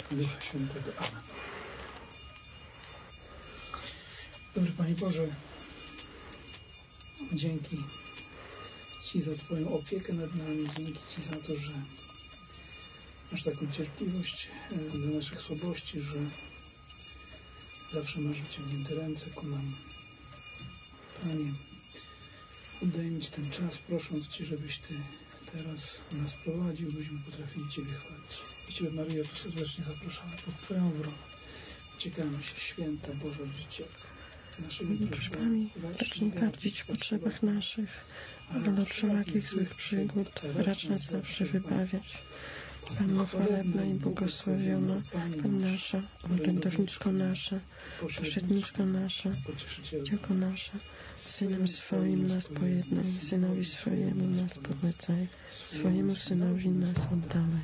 Ducha Świętego. Amen. Dobry Panie Boże, dzięki Ci za Twoją opiekę nad nami, dzięki Ci za to, że masz taką cierpliwość do naszych słabości, że zawsze masz wyciągnięte ręce ku nam. Panie, oddajmy Ci ten czas, prosząc Cię, żebyś Ty teraz nas prowadził, byśmy potrafili Ciebie chwalić. I Ciebie, Maryjo, tu serdecznie zapraszamy pod Twoją obronę. Uciekamy się, święta Boża Rodzicielka. Naszymi prośbami racz nie gardzić w potrzebach naszych, ale od wszelakich złych przygód racz nas zawsze wybawiać. Panno chwalebna i błogosławiona, Pani nasza, orędowniczko nasza, pośredniczko nasza, Dziecko nasze, Synem swoim nas pojednaj, Synowi swojemu nas podlecaj, swojemu Synowi nas oddalaj.